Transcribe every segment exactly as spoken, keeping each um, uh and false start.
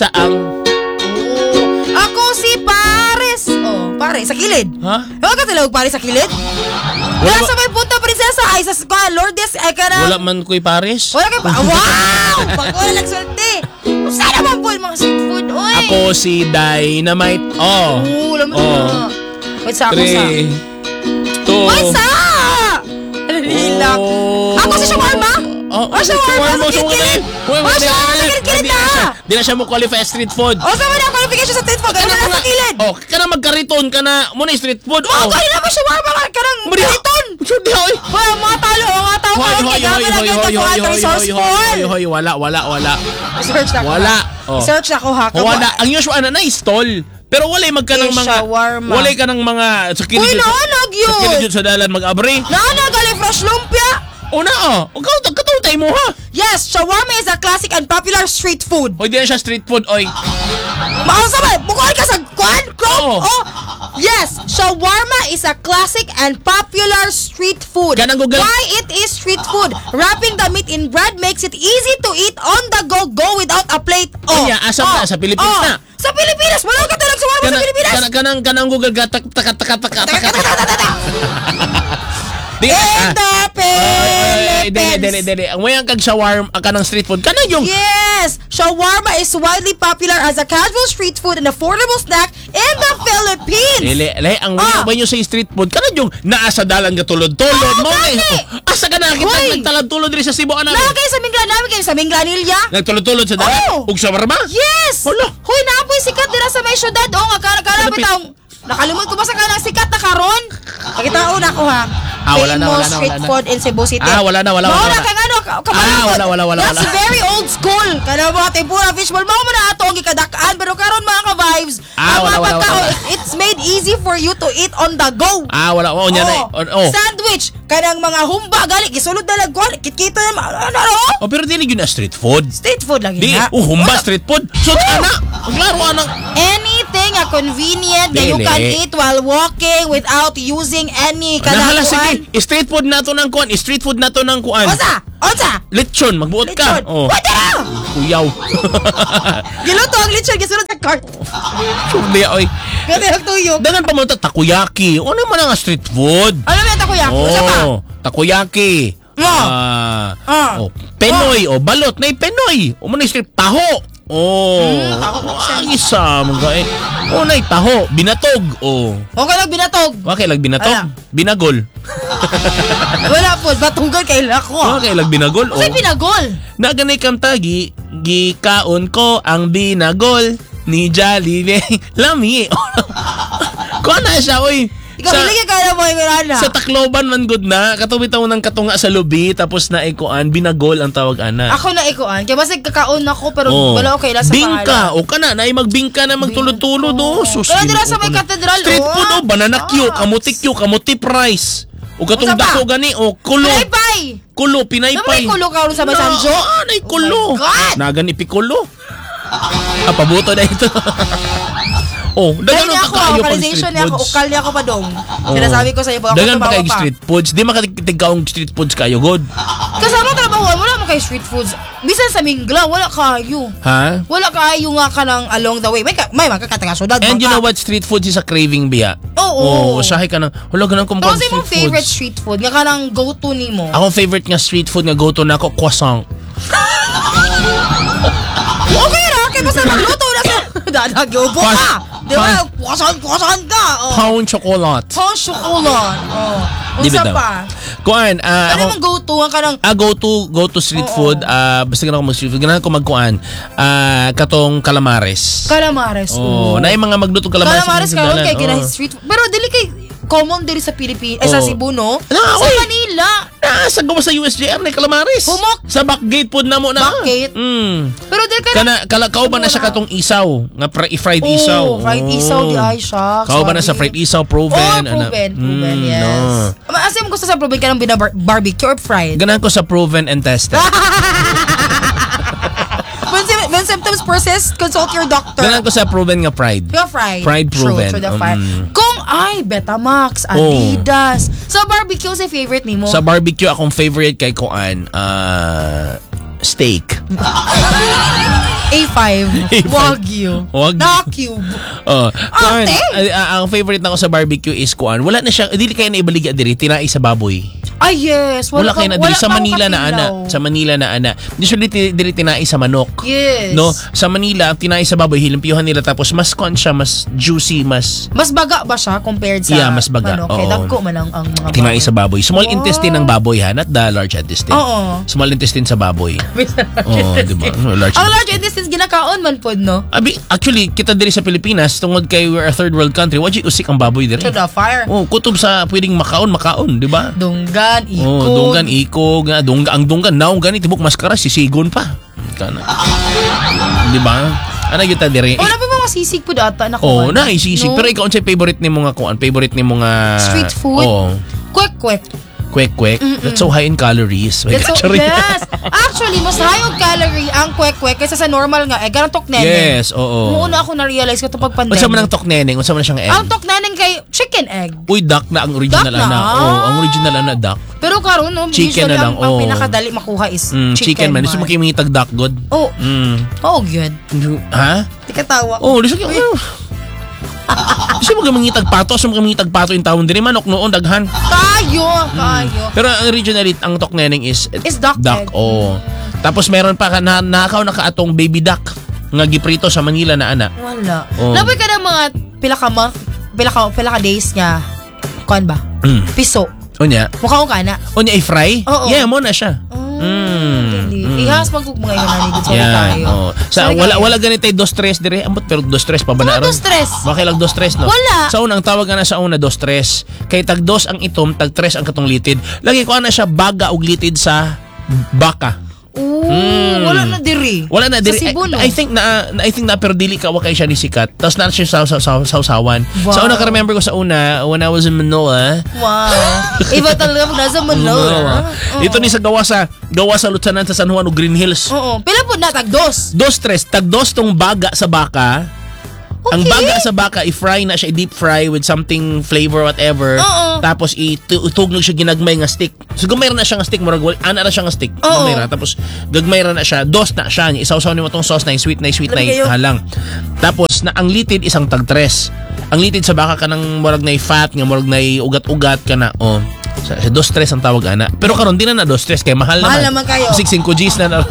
saang? Oh, ako si Paris. Oh, Paris sa kilid. Ha? Huwag ka talawag Paris sa kilid? Wala sa may punta prinsesa ay sa kwa, Lourdes ay ka na. Wala man ko'y Paris. Wala ka pa. Wow! Pag wala nagsulti. Sana man po yung mga street food. Uy. Ako si Dynamite. Oh. Oo, alam mo Oh. na. Wait sa ako sa. Three. Two. Wait sa! Alilak. Ako si Shawarma. Oh, Oh, shawarma sa kilid. Oh, shawarma sa kilid na. Di na siya mo qualify as street food. O, sa mga qualification sa street food. Ano na sa kilid? Oh, ka na magkariton ka na. Muna street food. Oh, kaya naman shawarma ka ka ng kariton. Sure di hoy. Wala, mga talo. Mga tao Hoy, ka. hoy, hoy, hoy, hoy, hoy, hoy, hoy, Resource hoy, hoy, hoy, wala, wala, wala. Search na ko. Wala. Oh. Search na ko ha. Wala. Ang usual na na-stall. Pero wala magka ng Eh, mga shawarma. wala ka ng mga sa Uy, kilid. naanag yun. Sa kilid sa dalan mag-abri. Naanag, alay fresh lumpia. Una oh. Ikaw katutay mo ha. Yes, shawarma is a classic and popular street food. Hoy, di na siya street food, oy. Maasa ba? Mukhaan ka sa kwan? Oo. Chrome? Oh. Yes, shawarma is a classic and popular street food. Kanang Google- Why it is street food? Wrapping the meat in bread makes it easy to eat on the go, go without a plate. Oh. Kanya, asam na, sa Pilipinas na. Sa Pilipinas, wala ka talagang shawarma sa Pilipinas. Kanang kanang kanang Google ga tak tak tak tak tak tak. Di In ah. the Ay, dili, dili, Philippines. dili. Ang wayang kag shawarma ka ng street food. Kana yung Yes! Shawarma is widely popular as a casual street food and affordable snack in the Philippines. Dili, dili, ang Ah. wayang sa street food. Kana yung naa sa dalan ka tulod-tulod Ah, mo. gani. Eh. Asa ka nakita Hoy. nagtalad-tulod diri sa Cebu ana? Lagay sa Minglan namin kayo sa Minglanilya. Nagtulod-tulod sa dalan. Oh. Ug shawarma? Yes! Hala. Hoy, naapoy sikat dira sa may syudad. O, nga kara kara Kalapit. bitaw. Nakalimot ko ba sa kanang sikat na karon? Pakita una ko ha. Ah, wala na, wala Famous na, street wala na. food in Cebu City. Ah, wala na, wala, wala, Mauna wala. kang ano, ka- Ah, wala, wala, wala, That's wala. very old school. Kana mo tempura fishball. Mao man na ato ang gikadakaan pero karon mga ka-vibes. Ah, ang wala, mga wala, pagkaon, wala. it's made easy for you to eat on the go. Ah, wala. Oh, nya na. Oh, Oh. Sandwich, kanang mga humba gali gisulod na lagkuan. Kitkita na ma- ano ano? Oh, pero dili gyud na street food. Street food lagi Di, na. oh, humba street food. So, ana, maglaro ana. Anything a convenient that you Dili. can eat while walking without using any Nahala, kanang sige. Street food nato ng kuan. Street food nato ng kuan. Onsa? Onsa? Lechon, magbuot ka. Lechon. Oh. What the hell? Kuyaw. Giluto ang lechon gisulod sa cart. Suli, oy. Gati ang tuyok. Dangan pa mo ta takoyaki. Ano man ang street food? Ano ba ito kuya? Usa pa? Oh, takoyaki. Ah. Ah. Ah. Oh, Penoy, oh, balot na Penoy. O man street taho. Oh. Hmm, taho na siya. Ang isa mga eh. Oh, nay taho, binatog. Oh. Okay lang binatog. Okay, lag binatog. Ala. Binagol. Wala po, batunggal kay lako. Okay, lag binagol. Oh. Kasi pinagol. Naganay kang tagi, gikaon ko ang binagol ni Jollibee. Lami. Kuha na siya, oy. Ikaw ilagay ka na mo yung Miranda. Sa Tacloban man good na, katubitaw ng katunga sa lubi, tapos na ikuan, binagol ang tawag ana. Ako na ikuan. Kaya basig kakaon ako pero Oh. wala okay lang sa Bingka, o ka na, na magbingka na magtulod-tulod, oh. Sus, Pero dira sa o, may kuno. katedral, Street oh. food, oh, banana Q, Ah. kamuti Q, kamuti price. O katong Unsa pa? dako gani, o kulo. Pinaypay! Kulo, pinaypay. Naman may kulo ka ulo sa may Sanjo? Ah, na kulo. Oh my God! Nagan ipikulo. Ah, pabuto na ito. Oh, dagan Dahil niya ang ako, kakaayo pang localization street niya ako, foods. ukal niya ako pa dong. Oh. Sinasabi ko sa iyo, baka Dagan ako pa kay tumawa pa. street foods. Di makatitig ka ang street foods kayo, good. Kasama trabaho, wala mo kay street foods. Bisan sa Mingla, wala kayo. Ha? Wala kayo nga ka ng along the way. May, ka, may makakataga syudad. And you know what? Street food is a craving biya. Oo. Oh, usahay ka ng, wala ka ng Pero kumpuan kasi street mong favorite foods. street food, nga ka ng go-to ni mo. Akong favorite nga street food nga go-to na ako, croissant. Okay ra, kaya basta magluto na sa... Dadagyobo ka! Di ba? Pa- Puwasan-puwasan ka! Oh. Pound chocolate. Pang chocolate. Oh. Di Unsa ba daw? pa? Kuan, ah, Ano ako, mong go-to? Nga ka ng... ah, go to go to street Oo. food, ah, basta ganahan ko mag street food, ganahan ko magkuan, ah, katong calamares. Calamares. Oh, na yung mga magluto calamares. Calamares sa karon dalan. kay kina Oh. street food. Pero dili kay common diri sa Pilipinas, eh, sa Oo. Cebu, no? Na, Sa oy. Manila. Ah, sa gawa sa U S J R na calamares. Humok. Sa backgate food na mo na. Backgate? Mm. Pero dili ka Kana kala kauban na siya katong isaw, nga fri- fried Oh, isaw. fried isaw di ay siya. Kauban na sa fried isaw, proven. Oh, ana. proven, proven, Mm, yes. no. Asa mo gusto sa proven ka ng binabar- barbecue or fried? Ganahan ko sa proven and tested. when, sim- when symptoms persist, consult your doctor. Ganahan ko sa proven nga fried. Yung fried. Fried proven. True, true, the fried. Mm. Kung ay, Betamax, Adidas. Sa barbecue, sa favorite ni mo? Sa barbecue akong favorite kay kuan, ah steak. A five. A five. Wagyu. Wagyu. Na-cube. Oh, kuan, Ate! uh, uh, ang favorite nako sa barbecue is kuan. Wala na siya, dili kay na ibaligya diri, tinai sa baboy. Ay, yes. Wala, wala kay na diri wala sa pa Manila akong na ana, katilaw. sa Manila na ana. Usually diri, diri tinai sa manok. Yes. No, sa Manila tinai sa baboy, hilimpyuhan nila tapos mas kuan siya, mas juicy, mas Mas baga ba siya compared sa Yeah, mas baga. Ano, kay Oo. dagko man ang, ang mga tinai baboy. sa baboy. Small Wow. intestine ng baboy ha, not the large intestine. Oo. Small intestine sa baboy. Oh, di ba? No, large Ang large intestines ginakaon man pod, no? Abi, actually, kita diri sa Pilipinas, tungod kay we're a third world country, wajik usik ang baboy diri. To the fire. Oh, kutob sa pwedeng makaon, makaon, di ba? Dunggan, ikog. Oh, dunggan, ikog, nga, dunggan, ang dunggan, naong ganit, tibok maskara, sisigon pa. Kana. Di ba? Ano kita diri? Wala pa mga sisig po data na Oh, kuwan. na isisig. No? Pero ikaw, unsay favorite ni mga kuan? Favorite ni mga Street food? Oh, Kwek-kwek. kwek-kwek. That's so high in calories. My That's God, so, sorry. yes. Actually, mas high on calorie ang kwek-kwek kaysa sa normal nga. Eh, ganang tokneneng. Yes, oo. Muuna ako na-realize ko ito pag pandemic. Unsa man ang tokneneng? Unsa man siyang egg? Ang tokneneng kay chicken egg. Uy, duck na ang original Duck na? ana. Oh, ang original ana duck. Pero karon no, Chicken usually na lang, ang, ang oo. pinakadali makuha is Mm, chicken, chicken man. Gusto mo kimingitag duck god? Oh, Mm. oh, good. Ha? Di ka tawa. Oh, gusto ko. Gusto mo kimingitag pato? Gusto mo kimingitag pato yung taon diri manok noon daghan. Kayo, kayo. Pero ang originally ang tokneneng is Is duck egg. Oh. Tapos meron pa ka na nakaw na kaatong baby duck nga giprito sa Manila na ana. Wala. Oh. Laboy ka ng mga pila ka month, pila ka, pila ka days nga. Kuan ba? Mm. Piso. Unya. Mukha ko kana. Unya i-fry? Oo. Yeah, mo na siya. Oh, Mm. really? Mm. Ihas magkuk mga yun nanigid. Sorry Yan. tayo. Oh. Sa Sorry wala kayo. wala ganito ay dos tres dire. Ambot pero dos tres pa ba na Ano dos tres? Bakit lang dos tres no? Wala. Sa unang tawag na sa una dos tres. Kay tag dos ang itom, tag tres ang katong litid. Lagi ko ana siya baga og litid sa baka. Oo, Mm. wala na diri. Wala na Sa diri. Cebu, no? I, I think na I think na pero dili ka wa kay siya ni sikat. Tapos na siya sa sa sa sausawan. Wow. Sa una ka remember ko sa una when I was in Manila. Wow. Iba talaga pag nasa Manila. Oo. Ito ni sa gawa sa gawa sa Lutsanan sa San Juan o Green Hills. Oo. Pila po na, tag dos. Dos tres, tag dos tong baga sa baka. Okay. Ang baga sa baka, i-fry na siya, i-deep fry with something flavor, whatever. Oo. Tapos, itugnog siya ginagmay nga stick. So, gagmay ra na siya nga stick. Murag, ana na siya nga stick. Oo. Gagmay ra. Tapos, gagmay ra na siya. Dos na siya. Isaw-saw ni mo tong sauce na yung sweet na yung sweet na Alam yung kayo. halang. Tapos, na ang litid, isang tag tres. Ang litid sa baka ka ng murag na yung fat, nga murag na yung ugat-ugat ka na. Oh. Sa, sa dos tres ang tawag ana. Pero karon di na na dos tres kay mahal, Mahal naman. naman kayo. sixteen ko G's na na.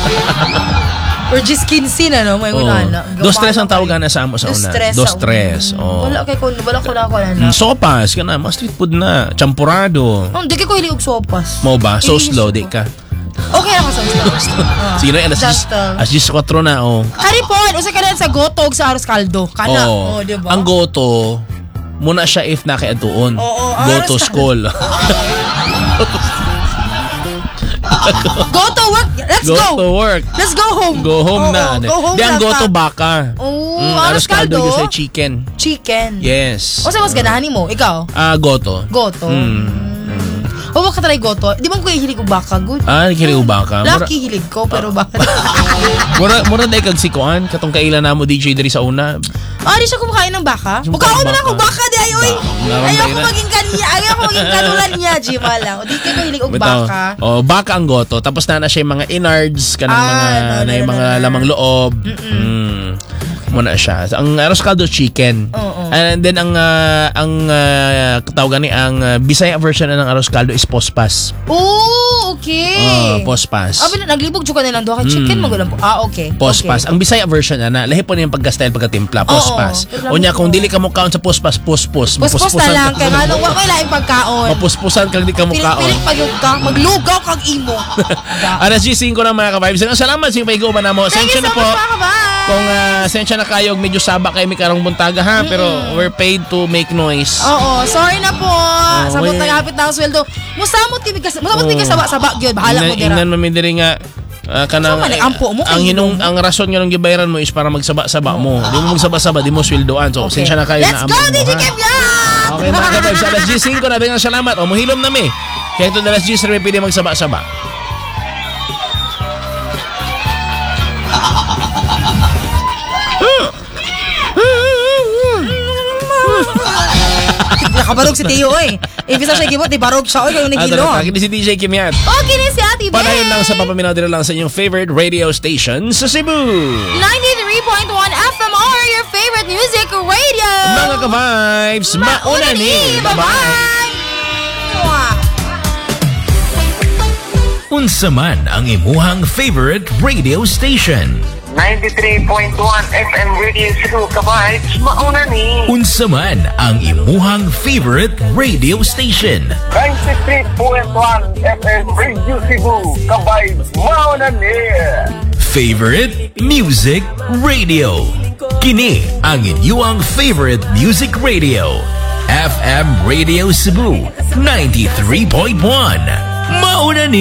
Or just quince na, no? May Oh. una na. Dos tres ang tawag na sa amo sa Dos una. tres. Dos sa tres. una. Oh. Wala kay ko, wala ko na ako na. Mm, sopas ka na, mga street food na. Champurado. Oh, di kay ko hili og sopas. Mo ba? So Ilinis slow, ko. di ka. Okay ako sa slow. Ah. Sige na, alas Just, uh, diyes kwatro na, oh. Kani po, usa ka na sa gotog sa Aros Caldo. Kana. Oh, di ba? Ang goto, muna siya if na kay atuon. Oo, Goto aras- school. Go to work. Let's Go go. to work. Let's go home. Go home Oo, na. Go home Di ang na goto ta. baka. Oo, Mm, Aros Caldo. yung sa chicken. Chicken. Yes. O sa mas ganahan mo, ikaw? Ah, goto. Goto. Mm. O baka try goto. Di ba ko hilig ko baka? Good. Ah, kiri baka. Mura, Lucky hilig ko, pero baka. mura, mura dahil kag sikuan. Katong kailan na mo D J diri sa una. Ah, di siya kumakain ng baka? Yung Mukha ko baka. na ako baka di ay oy. Ba- Ayaw ko naramdaman na. maging kanya, ayaw ko maging kanulan niya, Jima lang. O di ka ko hilig og Bitaw. baka. Oh, baka ang goto. Tapos na na siya yung mga innards, kanang Ah, mga, no, no, na yung no, mga no, no. lamang loob. Mm. Muna siya. Ang arroz caldo chicken. Oo. And then ang ah, ang uh, tawagan ni ang ah, Bisaya version na ng arroz caldo is pospas. Oh, okay. Oh, pospas. Ah, bila naglibog jud ka nilang duha kay chicken Mm. magulang po. Ah, okay. Pospas. Ang Bisaya version na lahi po niyang pagka-style pagka-timpla. Pospas. Oo. O niya kung dili ka mo kaon sa pospas, pospos. Puspos na lang kay ano wa kay laing pagkaon. Mapuspusan ka hindi ka mo kaon. Pilit pagod ka, maglugaw kag imo. Alas G five na mga ka-vibes. Salamat sa paigo ba na mo. Thank you Sensya na so po. much, mga kabay. Kung uh, sensya na kayo, medyo saba kayo may karong buntaga ha, pero we're paid to make noise. Oo, sorry na po. Sabot wait. na kapit na ang sweldo. Musamot ti bigas, musamot ti Oo. saba-saba gyud, bahala mo dira. Ingnan mo min diri nga ah, kanang Saan man, eh, ampo mo, ang kayo hinung mo. ang rason nga nung gibayaran mo is para magsaba-saba mo. Di mo magsaba-saba, di mo sweldoan. So, Okay. sensya na kayo Let's na go, amo D J mo, ha? Kev Vlog! Okay, mga ka-vibes. Alas G five na, bigyan salamat. O, muhilom na mi. Kaya ito alas G five, pwede magsaba-saba. Nakabarog si Tio, oy. If isa siya gibot, di barog siya, oy. Kaya yung Ah, nagilo. talaga. Kini si D J Kim yan. Okay ni si Ate Beth. Panayon lang sa papaminaw din lang sa inyong favorite radio station sa Cebu. ninety-three point one F M R, your favorite music radio. Mga ka-vibes, mauna ni. Bye-bye. Bye-bye. Mwah. Unsa man ang imuhang favorite radio station? ninety-three point one F M Radio Cebu, ka-vibes, mauna ni. Unsa man ang imuhang favorite radio station? ninety-three point one F M Radio Cebu, ka-vibes, mauna ni. Favorite Music Radio. Kini ang inyong favorite music radio. F M Radio Cebu ninety-three point one. Mauna ni.